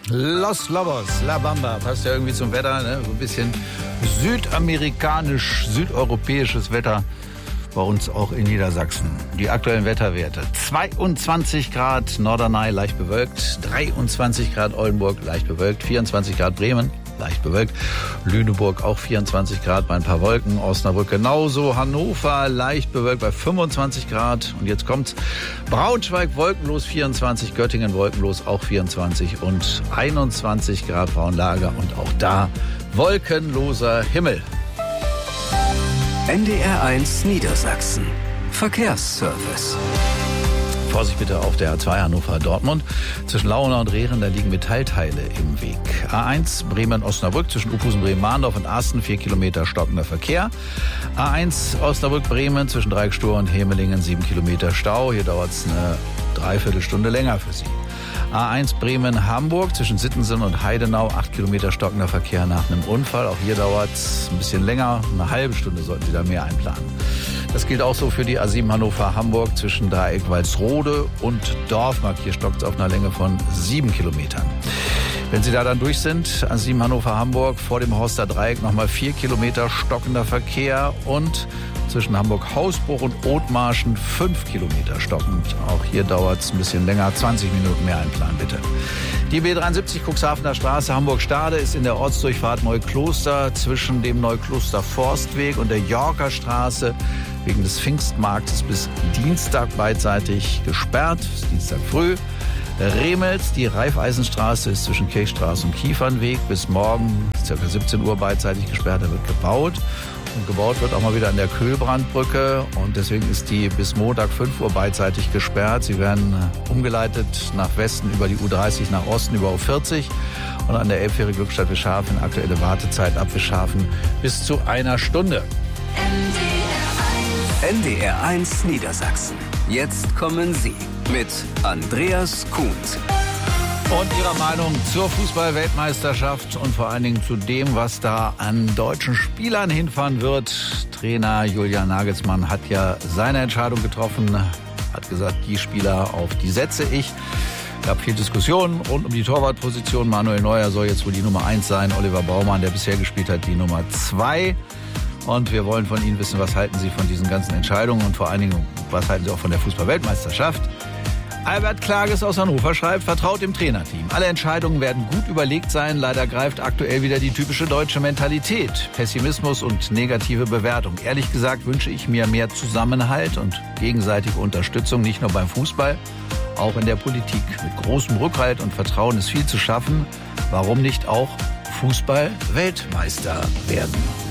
Los Lobos, La Bamba, passt ja irgendwie zum Wetter, ne? So ein bisschen südamerikanisch-südeuropäisches Wetter bei uns auch in Niedersachsen. Die aktuellen Wetterwerte: 22 Grad Norderney, leicht bewölkt, 23 Grad Oldenburg, leicht bewölkt, 24 Grad Bremen, leicht bewölkt, Lüneburg auch 24 Grad bei ein paar Wolken, Osnabrück genauso, Hannover leicht bewölkt bei 25 Grad und jetzt kommt's, Braunschweig wolkenlos 24, Göttingen wolkenlos auch 24 und 21 Grad Braunlager und auch da wolkenloser Himmel. NDR1 Niedersachsen. Verkehrsservice. Vorsicht bitte auf der A2 Hannover-Dortmund. Zwischen Launa und Rehren, da liegen Metallteile im Weg. A1 Bremen-Osnabrück zwischen Uphusen, Bremen-Mahndorf und Asten, 4 Kilometer stockender Verkehr. A1 Osnabrück-Bremen zwischen Dreieckstor und Hemelingen, 7 Kilometer Stau. Hier dauert es eine Dreiviertelstunde länger für Sie. A1 Bremen-Hamburg zwischen Sittensen und Heidenau, 8 Kilometer stockender Verkehr nach einem Unfall. Auch hier dauert es ein bisschen länger, eine halbe Stunde sollten Sie da mehr einplanen. Das gilt auch so für die A7 Hannover-Hamburg zwischen Dreieck Walsrode und Dorfmark. Hier stockt es auf einer Länge von 7 Kilometern. Wenn Sie da dann durch sind, A7 Hannover-Hamburg, vor dem Horster Dreieck nochmal 4 Kilometer stockender Verkehr und zwischen Hamburg-Hausbruch und Othmarschen 5 Kilometer stockend. Auch hier dauert es ein bisschen länger, 20 Minuten mehr einplanen bitte. Die B73 Cuxhavener Straße Hamburg-Stade ist in der Ortsdurchfahrt Neukloster zwischen dem Neukloster Forstweg und der Yorker Straße wegen des Pfingstmarktes bis Dienstag beidseitig gesperrt, Dienstag früh. Remels, die Raiffeisenstraße ist zwischen Kirchstraße und Kiefernweg bis morgen ca. 17 Uhr beidseitig gesperrt, da wird gebaut. Und gebaut wird auch mal wieder an der Köhlbrandbrücke und deswegen ist die bis Montag 5 Uhr beidseitig gesperrt. Sie werden umgeleitet nach Westen über die U30, nach Osten über U40 und an der Elbfähre Glückstadt-Wischhafen aktuelle Wartezeit ab Wischhafen bis zu 1 Stunde. NDR1 Niedersachsen. Jetzt kommen Sie mit Andreas Kuhns. Und Ihrer Meinung zur Fußball-Weltmeisterschaft und vor allen Dingen zu dem, was da an deutschen Spielern hinfahren wird. Trainer Julian Nagelsmann hat ja seine Entscheidung getroffen, hat gesagt, die Spieler, auf die setze ich. Es gab viel Diskussionen rund um die Torwartposition. Manuel Neuer soll jetzt wohl die Nummer 1 sein. Oliver Baumann, der bisher gespielt hat, die Nummer 2. Und wir wollen von Ihnen wissen, was halten Sie von diesen ganzen Entscheidungen und vor allen Dingen, was halten Sie auch von der Fußball-Weltmeisterschaft? Albert Klages aus Hannover schreibt, vertraut dem Trainerteam. Alle Entscheidungen werden gut überlegt sein. Leider greift aktuell wieder die typische deutsche Mentalität. Pessimismus und negative Bewertung. Ehrlich gesagt wünsche ich mir mehr Zusammenhalt und gegenseitige Unterstützung, nicht nur beim Fußball, auch in der Politik. Mit großem Rückhalt und Vertrauen ist viel zu schaffen. Warum nicht auch Fußball-Weltmeister werden?